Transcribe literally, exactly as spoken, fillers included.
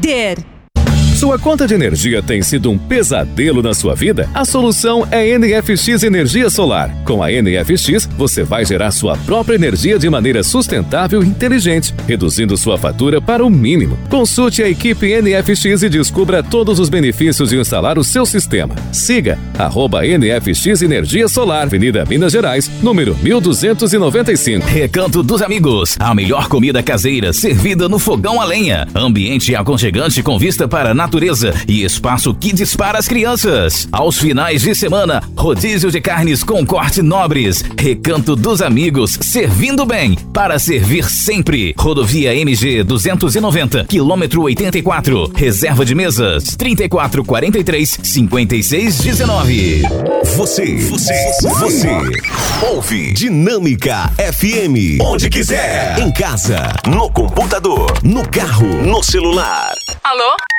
líder. Sua conta de energia tem sido um pesadelo na sua vida? A solução é N F X Energia Solar. Com a N F X, você vai gerar sua própria energia de maneira sustentável e inteligente, reduzindo sua fatura para o mínimo. Consulte a equipe N F X e descubra todos os benefícios de instalar o seu sistema. Siga arroba N F X Energia Solar, Avenida Minas Gerais, número mil duzentos e noventa e cinco. Recanto dos Amigos, a melhor comida caseira servida no fogão a lenha. Ambiente aconchegante com vista para a natureza e espaço kids para as crianças. Aos finais de semana, rodízio de carnes com corte nobres. Recanto dos Amigos, servindo bem, para servir sempre. Rodovia M G duzentos e noventa, quilômetro oitenta e quatro. Reserva de mesas, trinta e quatro, quarenta e três, cinquenta e seis, dezenove. Você, você, você, ouve Dinâmica F M. Onde quiser. Em casa, no computador, no carro, no celular. Alô?